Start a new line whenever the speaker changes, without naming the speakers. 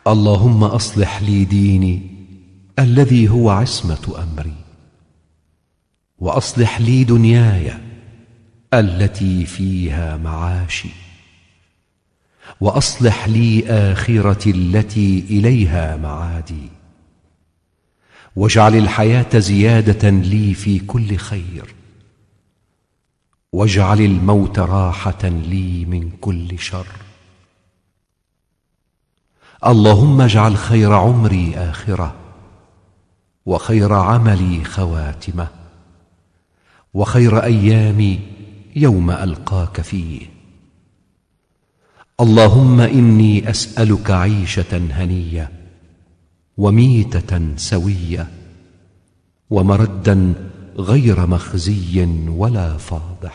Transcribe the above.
اللهم أصلح لي ديني الذي هو عصمة أمري، وأصلح لي دنياي التي فيها معاشي، وأصلح لي آخرتي التي إليها معادي، واجعل الحياة زيادة لي في كل خير، واجعل الموت راحة لي من كل شر. اللهم اجعل خير عمري آخرة، وخير عملي خواتمة، وخير أيامي يوم ألقاك فيه. اللهم إني أسألك عيشة هنية، وميتة سوية، ومردا غير مخزي ولا فاضح.